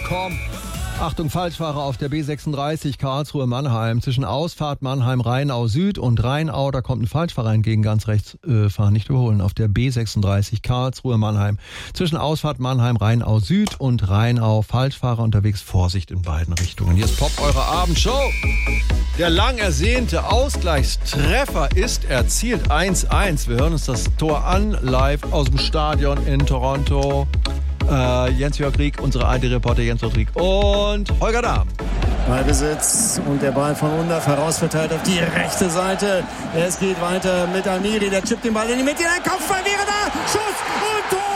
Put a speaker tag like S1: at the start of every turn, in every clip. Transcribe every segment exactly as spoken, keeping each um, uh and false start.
S1: komm. Achtung, Falschfahrer auf der B sechsunddreißig Karlsruhe-Mannheim. Zwischen Ausfahrt Mannheim-Rheinau Süd und Rheinau, da kommt ein Falschfahrer entgegen, ganz rechts äh, fahren, nicht überholen. Auf der B sechsunddreißig Karlsruhe-Mannheim. Zwischen Ausfahrt Mannheim-Rheinau Süd und Rheinau. Falschfahrer unterwegs, Vorsicht in beiden Richtungen. Hier ist Pop, eure Abendshow. Der lang ersehnte Ausgleichstreffer ist erzielt. eins eins. Wir hören uns das Tor an, live aus dem Stadion in Toronto. Äh, Jens-Jörg Rieck, unsere A R D-Reporter Jens-Jörg Rieck und Holger Dahm.
S2: Ballbesitz und der Ball von Undav herausverteilt auf die rechte Seite. Es geht weiter mit Amiri, der chippt den Ball in die Mitte, der Kopfball wäre da, Schuss und Tor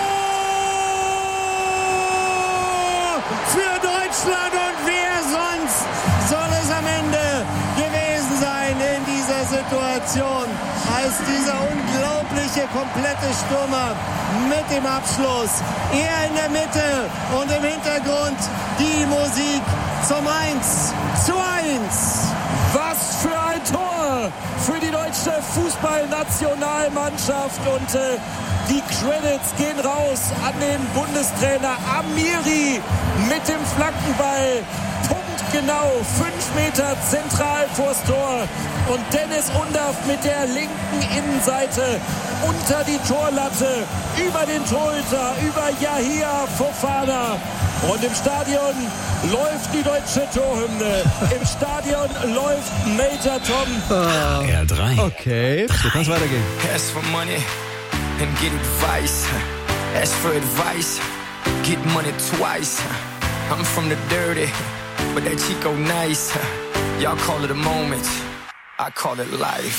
S2: für Deutschland, und wer sonst soll es am Ende gewesen sein in dieser Situation als dieser unglaubliche komplette Stürmer mit dem Abschluss. Er in der Mitte und im Hintergrund die Musik zum eins zu eins.
S3: Was für ein Tor für die deutsche Fußballnationalmannschaft, und äh, die Credits gehen raus an den Bundestrainer Amiri mit dem Flankenball. Punktgenau, fünf Meter zentral vors Tor, und Dennis Undav mit der linken Innenseite unter die Torlatte, über den Torhüter, über Yahia Fofana. Und im Stadion läuft die deutsche Torhymne. Im Stadion läuft Major Tom.
S1: Ah,
S4: R drei.
S1: Okay, so kann es weitergehen.
S5: Ask for money and get advice. Ask for advice, get money twice. I'm from the dirty, but that Chico nice. Y'all call it a moment, I call it life.